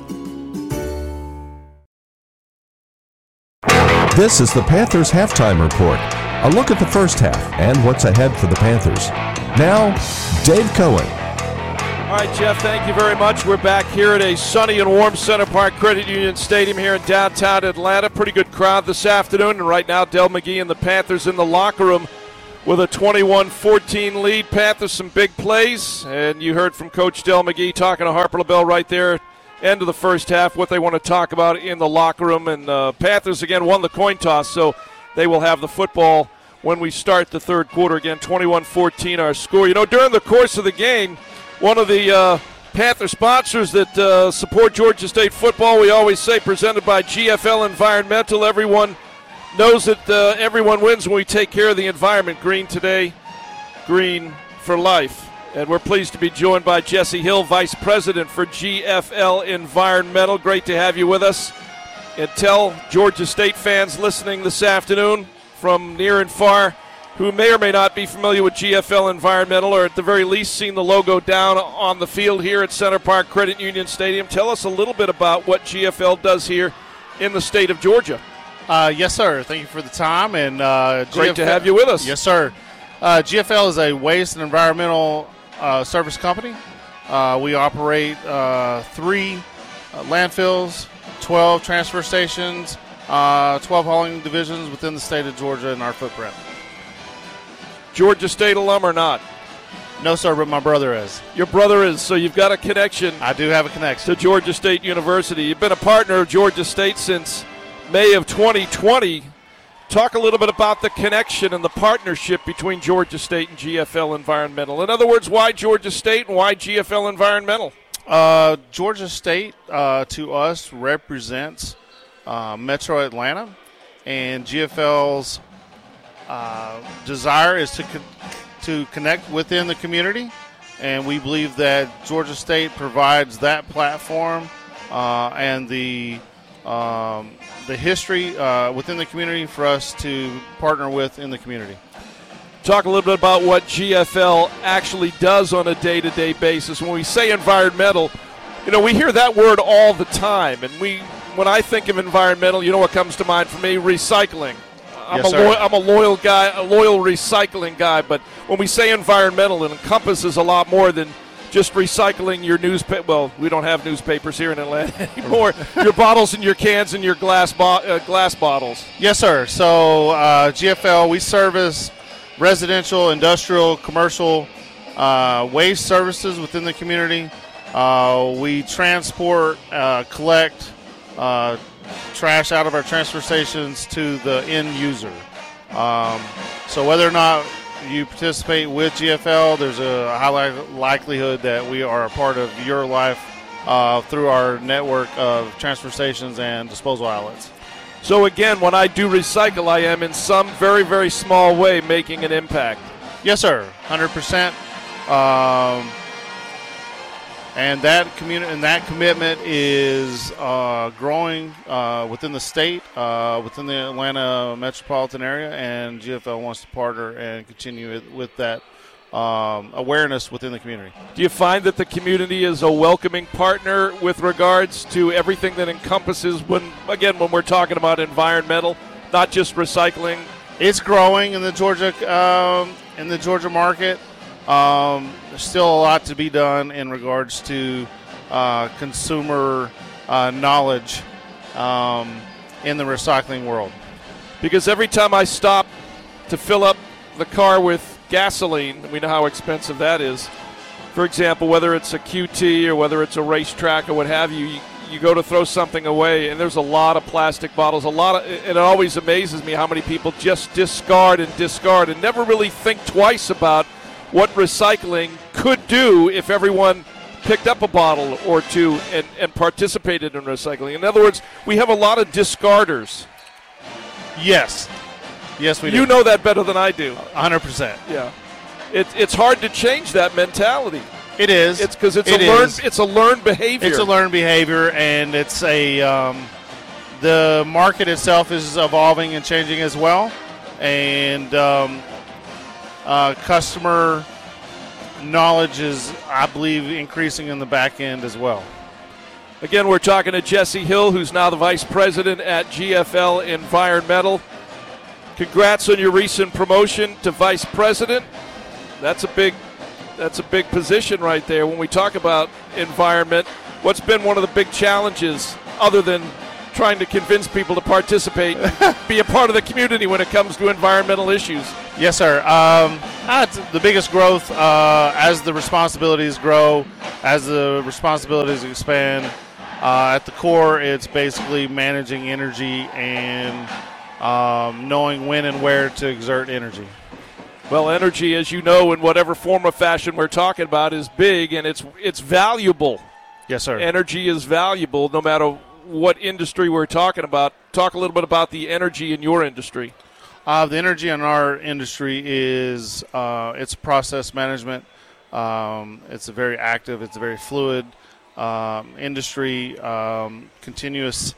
This is the Panthers Halftime Report. A look at the first half and what's ahead for the Panthers. Now, Dave Cohen. All right, Jeff, thank you very much. We're back here at a sunny and warm Center Park Credit Union Stadium here in downtown Atlanta. Pretty good crowd this afternoon. And right now, Del McGee and the Panthers in the locker room with a twenty-one fourteen lead. Panthers some big plays. And you heard from Coach Del McGee talking to Harper LaBelle right there. End of the first half, what they want to talk about in the locker room. And uh, Panthers, again, won the coin toss, so they will have the football when we start the third quarter. Again, twenty-one fourteen our score. You know, during the course of the game, one of the uh, Panther sponsors that uh, support Georgia State football, we always say presented by G F L Environmental. Everyone knows that uh, everyone wins when we take care of the environment. Green today, green for life. And we're pleased to be joined by Jesse Hill, Vice President for G F L Environmental. Great to have you with us. And tell Georgia State fans listening this afternoon from near and far who may or may not be familiar with G F L Environmental, or at the very least seen the logo down on the field here at Center Park Credit Union Stadium. Tell us a little bit about what G F L does here in the state of Georgia. Uh, yes, sir. Thank you for the time. And uh, Great G F L, to have you with us. Yes, sir. Uh, G F L is a waste and environmental uh, service company. Uh, we operate uh, three uh, landfills, twelve transfer stations, uh, twelve hauling divisions within the state of Georgia in our footprint. Georgia State alum or not? No, sir, but my brother is. Your brother is, so you've got a connection. I do have a connection. To Georgia State University. You've been a partner of Georgia State since May of twenty twenty. Talk a little bit about the connection and the partnership between Georgia State and G F L Environmental. In other words, why Georgia State and why G F L Environmental? Uh, Georgia State, uh, to us, represents uh, Metro Atlanta, and G F L's uh, desire is to co- to connect within the community, and we believe that Georgia State provides that platform uh, and the um, the history uh, within the community for us to partner with in the community. Talk a little bit about what G F L actually does on a day-to-day basis. When we say environmental, you know, we hear that word all the time, and we, when I think of environmental, you know what comes to mind for me? Recycling. I'm, yes, a sir. lo- I'm a loyal guy, a loyal recycling guy, but when we say environmental, it encompasses a lot more than just recycling your newspaper. Well, we don't have newspapers here in Atlanta anymore. Your bottles and your cans and your glass bo- uh, glass bottles. Yes, sir. So uh, G F L, we service residential, industrial, commercial uh, waste services within the community. Uh, we transport, uh, collect uh, trash out of our transfer stations to the end user. Um, so whether or not you participate with G F L, there's a high li- likelihood that we are a part of your life uh, through our network of transfer stations and disposal outlets. So again, when I do recycle, I am in some very, very small way making an impact. Yes, sir, one hundred percent. Um, and that community and that commitment is uh, growing uh, within the state, uh, within the Atlanta metropolitan area, and G F L wants to partner and continue with, with that um, awareness within the community. Do you find that the community is a welcoming partner with regards to everything that encompasses, when again, when we're talking about environmental, not just recycling? It's growing in the Georgia um, in the Georgia market. Um, there's still a lot to be done in regards to uh, consumer uh, knowledge um, in the recycling world. Because every time I stop to fill up the car with gasoline, we know how expensive that is. For example, whether it's a Q T or whether it's a racetrack or what have you, you, you go to throw something away, and there's a lot of plastic bottles. A lot of, and it always amazes me how many people just discard and discard and never really think twice about what recycling could do if everyone picked up a bottle or two and, and participated in recycling. In other words, we have a lot of discarders. Yes. Yes, we do. You know that better than I do. one hundred percent. Yeah. It, it's hard to change that mentality. It is. It's because it's it a learned is. it's a learned behavior. It's a learned behavior, and it's a um, the market itself is evolving and changing as well. And um, uh, customer knowledge is, I believe, increasing in the back end as well. Again, we're talking to Jesse Hill, who's now the vice president at G F L Environmental. Congrats on your recent promotion to vice president. That's a big, that's a big position right there. When we talk about environment, what's been one of the big challenges, other than trying to convince people to participate, be a part of the community when it comes to environmental issues? Yes, sir. Um, that's the biggest growth uh, as the responsibilities grow, as the responsibilities expand. Uh, at the core, it's basically managing energy and um, knowing when and where to exert energy. Well, energy, as you know, in whatever form or fashion we're talking about, is big, and it's it's valuable. Yes, sir. Energy is valuable no matter what industry we're talking about. Talk a little bit about the energy in your industry. Uh, the energy in our industry is uh, it's process management. Um, it's a very active, it's a very fluid um, industry, um, continuous.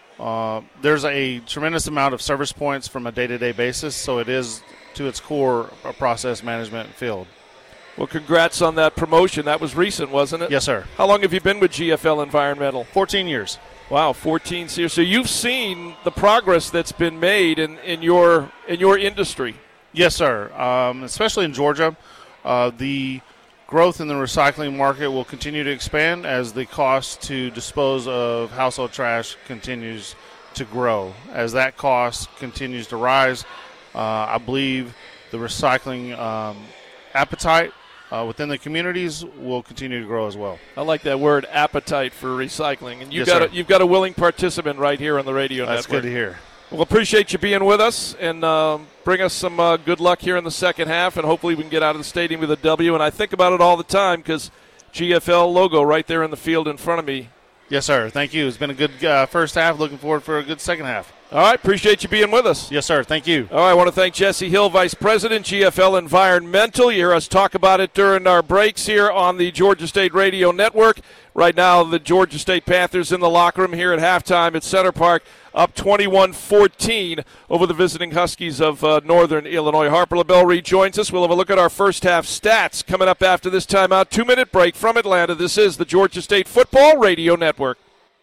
Uh, there's a tremendous amount of service points from a day-to-day basis, so it is, to its core, a process management field. Well, congrats on that promotion. That was recent, wasn't it? Yes, sir. How long have you been with G F L Environmental? fourteen years. Wow, fourteen years. So you've seen the progress that's been made in, in your in your industry. Yes, sir. Um, especially in Georgia, uh, the growth in the recycling market will continue to expand as the cost to dispose of household trash continues to grow. As that cost continues to rise, uh, I believe the recycling um, appetite Uh, within the communities will continue to grow as well. I like that word, appetite for recycling. And you've, yes, got, a, you've got a willing participant right here on the radio That's network. Good to hear. Well, appreciate you being with us, and um, bring us some uh, good luck here in the second half, and hopefully we can get out of the stadium with a W. And I think about it all the time because G F L logo right there in the field in front of me. Yes, sir. Thank you. It's been a good uh, first half. Looking forward for a good second half. All right. Appreciate you being with us. Yes, sir. Thank you. All right. I want to thank Jesse Hill, Vice President, G F L Environmental. You hear us talk about it during our breaks here on the Georgia State Radio Network. Right now, the Georgia State Panthers in the locker room here at halftime at Center Park, up twenty-one fourteen over the visiting Huskies of uh, Northern Illinois. Harper LaBelle rejoins us. We'll have a look at our first half stats coming up after this timeout. Two-minute break from Atlanta. This is the Georgia State Football Radio Network.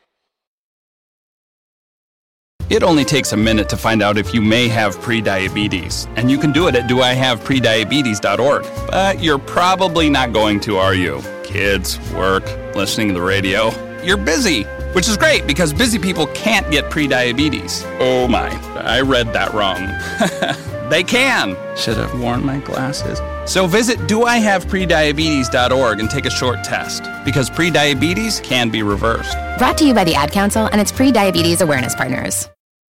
It only takes a minute to find out if you may have prediabetes, and you can do it at do I have prediabetes dot org. But you're probably not going to, are you? Kids, work, listening to the radio. You're busy, which is great because busy people can't get prediabetes. Oh my, I read that wrong. They can. Should have worn my glasses. So visit do I have prediabetes dot org and take a short test, because prediabetes can be reversed. Brought to you by the Ad Council and its pre-diabetes awareness partners.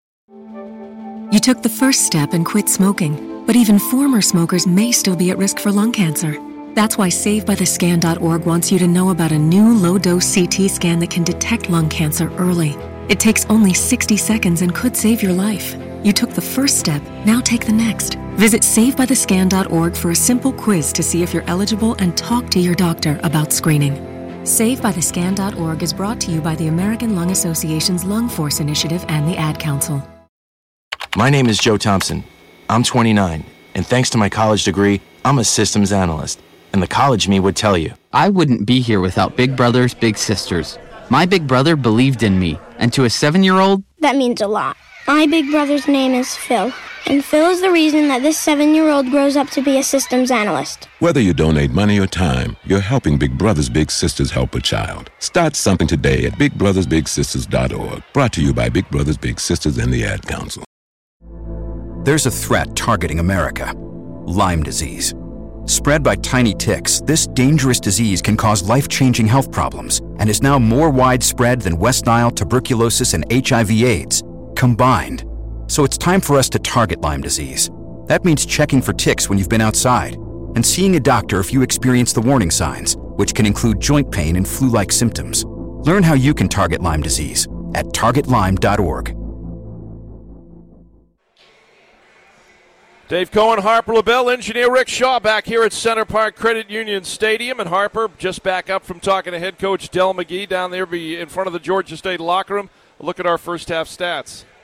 You took the first step and quit smoking, but even former smokers may still be at risk for lung cancer. That's why save by the scan dot org wants you to know about a new low-dose C T scan that can detect lung cancer early. It takes only sixty seconds and could save your life. You took the first step, now take the next. Visit save by the scan dot org for a simple quiz to see if you're eligible and talk to your doctor about screening. save by the scan dot org is brought to you by the American Lung Association's Lung Force Initiative and the Ad Council. My name is Joe Thompson. I'm twenty-nine, and thanks to my college degree, I'm a systems analyst. And the college me would tell you. I wouldn't be here without Big Brothers Big Sisters. My big brother believed in me, and to a seven-year-old, that means a lot. My big brother's name is Phil, and Phil is the reason that this seven-year-old grows up to be a systems analyst. Whether you donate money or time, you're helping Big Brothers Big Sisters help a child. Start something today at big brothers big sisters dot org. Brought to you by Big Brothers Big Sisters and the Ad Council. There's a threat targeting America. Lyme disease. Spread by tiny ticks, this dangerous disease can cause life-changing health problems and is now more widespread than West Nile, tuberculosis, and H I V AIDS combined. So it's time for us to target Lyme disease. That means checking for ticks when you've been outside and seeing a doctor if you experience the warning signs, which can include joint pain and flu-like symptoms. Learn how you can target Lyme disease at target lyme dot org. Dave Cohen, Harper LaBelle, engineer Rick Shaw back here at Center Park Credit Union Stadium. And Harper just back up from talking to head coach Del McGee down there in front of the Georgia State locker room. Look at our first half stats.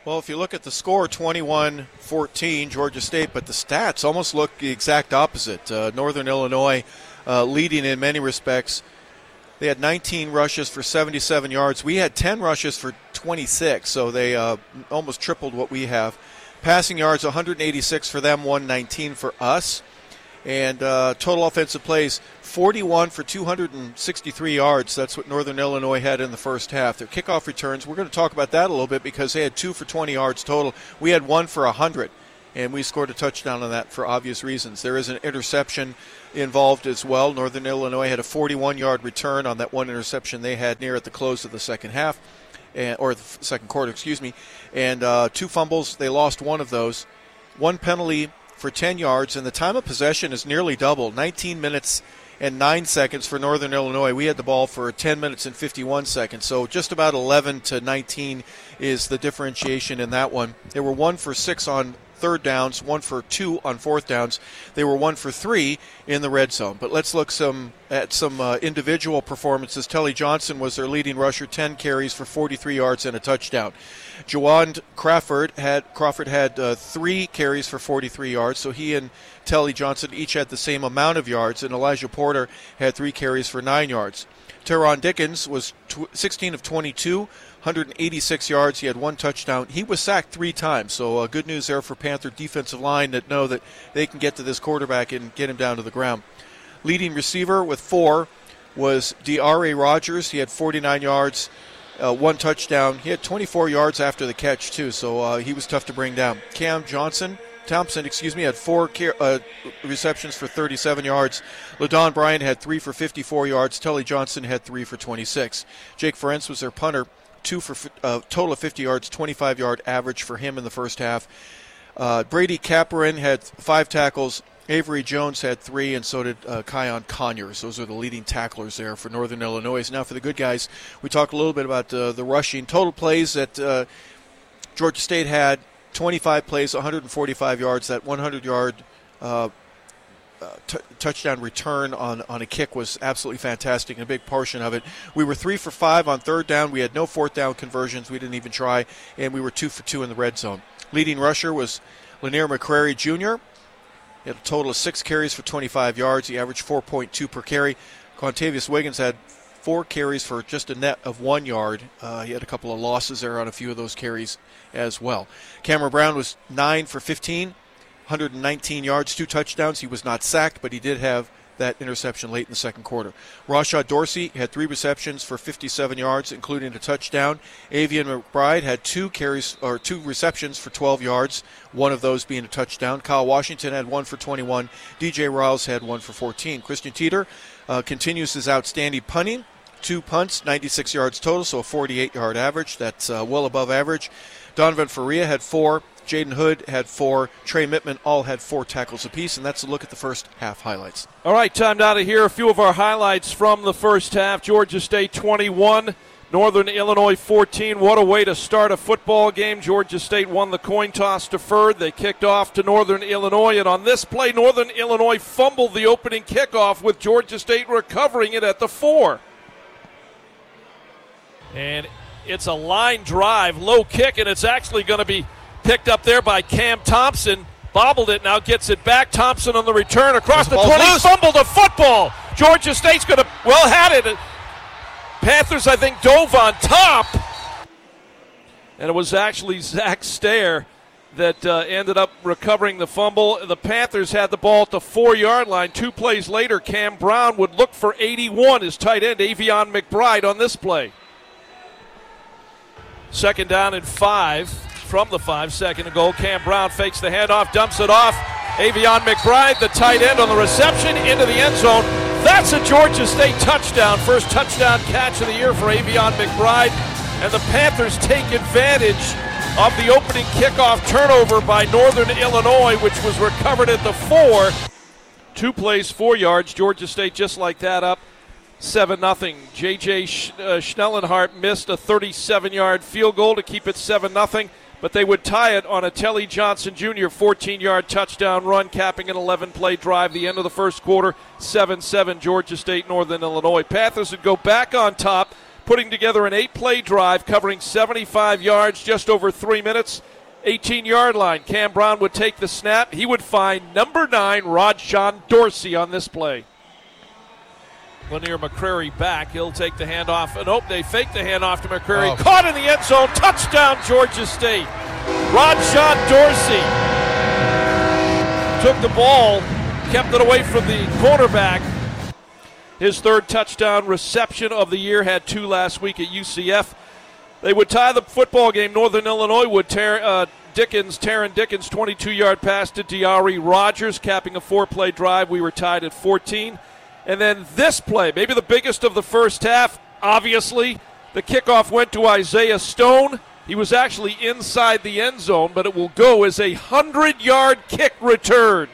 Well, if you look at the score, twenty-one fourteen, Georgia State, but the stats almost look the exact opposite. Uh, Northern Illinois uh, leading in many respects. They had nineteen rushes for seventy-seven yards. We had ten rushes for twenty-six, so they uh, almost tripled what we have. Passing yards, one hundred eighty-six for them, one nineteen for us. And uh, total offensive plays, forty-one for two hundred sixty-three yards. That's what Northern Illinois had in the first half. Their kickoff returns, we're going to talk about that a little bit because they had two for twenty yards total. We had one for one hundred, and we scored a touchdown on that for obvious reasons. There is an interception involved as well. Northern Illinois had a forty-one-yard return on that one interception they had near at the close of the second half, and, or the second quarter, excuse me. And uh, two fumbles, they lost one of those. One penalty for ten yards, and the time of possession is nearly double, nineteen minutes and nine seconds for Northern Illinois. We had the ball for ten minutes and fifty-one seconds, so just about eleven to nineteen is the differentiation in that one. They were one for six on third downs, one for two on fourth downs. They were one for three in the red zone. But let's look some at some uh, individual performances. Telly Johnson was their leading rusher, ten carries for forty-three yards and a touchdown. Juwan Crawford had Crawford had uh, three carries for forty-three yards, so he and Telly Johnson each had the same amount of yards, and Elijah Porter had three carries for nine yards. Teron Dickens was tw- sixteen of twenty-two, one hundred eighty-six yards. He had one touchdown. He was sacked three times, so uh, good news there for Panther defensive line that know that they can get to this quarterback and get him down to the ground. Leading receiver with four was D R A Rogers. He had forty-nine yards, uh, one touchdown. He had twenty-four yards after the catch, too, so uh, he was tough to bring down. Cam Johnson, Thompson, excuse me, had four car- uh, receptions for thirty-seven yards. LaDon Bryant had three for fifty-four yards. Telly Johnson had three for twenty-six. Jake Ferencz was their punter, two for a uh, total of fifty yards, twenty-five-yard average for him in the first half. Uh, Brady Caperin had five tackles. Avery Jones had three, and so did uh, Kion Conyers. Those are the leading tacklers there for Northern Illinois. Now for the good guys, we talked a little bit about uh, the rushing. Total plays that uh, Georgia State had, twenty-five plays, one hundred forty-five yards. That hundred-yard uh, uh, t- touchdown return on, on a kick was absolutely fantastic, and a big portion of it. We were three for five on third down. We had no fourth down conversions. We didn't even try, and we were two for two in the red zone. Leading rusher was Lanier McCrary Junior He had a total of six carries for twenty-five yards. He averaged four point two per carry. Quantavious Wiggins had four carries for just a net of one yard. Uh, he had a couple of losses there on a few of those carries as well. Cameron Brown was nine for fifteen, one hundred nineteen yards, two touchdowns. He was not sacked, but he did have that interception late in the second quarter. Rashad Dorsey had three receptions for fifty-seven yards, including a touchdown. Avian McBride had two carries or two receptions for twelve yards, one of those being a touchdown. Kyle Washington had one for twenty-one. D J Riles had one for fourteen. Christian Teeter uh, continues his outstanding punting. Two punts, ninety-six yards total, so a forty-eight-yard average. That's uh, well above average. Donovan Faria had four. Jaden Hood had four. Trey Mittman all had four tackles apiece, and that's a look at the first half highlights. All right, time now to hear a few of our highlights from the first half. Georgia State twenty-one, Northern Illinois fourteen. What a way to start a football game. Georgia State won the coin toss deferred. They kicked off to Northern Illinois, and on this play, Northern Illinois fumbled the opening kickoff with Georgia State recovering it at the four. And it's a line drive, low kick, and it's actually going to be picked up there by Cam Thompson. Bobbled it, now gets it back. Thompson on the return across the twenty, loose. Fumbled a football. Georgia State's going to, well, had it. Panthers, I think, dove on top. And it was actually Zach Stair that uh, ended up recovering the fumble. The Panthers had the ball at the four-yard line. Two plays later, Cam Brown would look for eighty-one, his tight end, Avion McBride, on this play. Second down and five. From the five, second and goal. Cam Brown fakes the handoff, dumps it off. Avion McBride, the tight end, on the reception into the end zone. That's a Georgia State touchdown. First touchdown catch of the year for Avion McBride. And the Panthers take advantage of the opening kickoff turnover by Northern Illinois, which was recovered at the four. Two plays, four yards. Georgia State just like that up seven nothing. J J Sch- uh, Schnellenhart missed a thirty-seven-yard field goal to keep it seven nothing. But they would tie it on a Telly Johnson Junior fourteen-yard touchdown run, capping an eleven-play drive. The end of the first quarter, seven seven, Georgia State, Northern Illinois. Panthers would go back on top, putting together an eight-play drive covering seventy-five yards, just over three minutes. eighteen-yard line. Cam Brown would take the snap. He would find number nine, Rajon Dorsey, on this play. Lanier McCrary back. He'll take the handoff. And oh, they fake the handoff to McCrary. Oh. Caught in the end zone. Touchdown, Georgia State. Rajon Dorsey took the ball, kept it away from the cornerback. His third touchdown reception of the year, had two last week at U C F. They would tie the football game. Northern Illinois would tear uh, Dickens, Taron Dickens, twenty-two-yard pass to Diari Rogers, capping a four-play drive. We were tied at fourteen. And then this play, maybe the biggest of the first half, obviously. The kickoff went to Isaiah Stone. He was actually inside the end zone, but it will go as a hundred-yard kick return.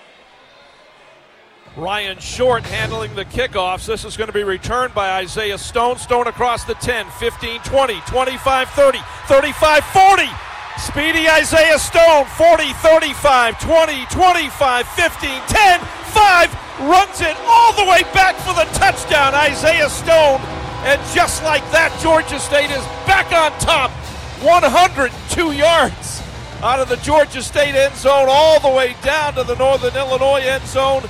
Ryan Short handling the kickoffs. This is going to be returned by Isaiah Stone. Stone across the ten, fifteen, twenty, twenty-five, thirty, thirty-five, forty. Speedy Isaiah Stone, forty, thirty-five, twenty, twenty-five, fifteen, ten, five. Runs it all the way back for the touchdown, Isaiah Stone. And just like that, Georgia State is back on top. one hundred two yards out of the Georgia State end zone all the way down to the Northern Illinois end zone.